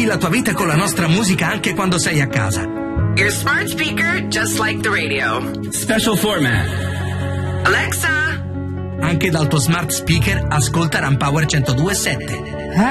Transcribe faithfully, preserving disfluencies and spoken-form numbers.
la tua vita con la nostra musica anche quando sei a casa. Your smart speaker, just like the radio. Special format. Alexa. Anche dal tuo smart speaker ascolta Rampower centodue e sette.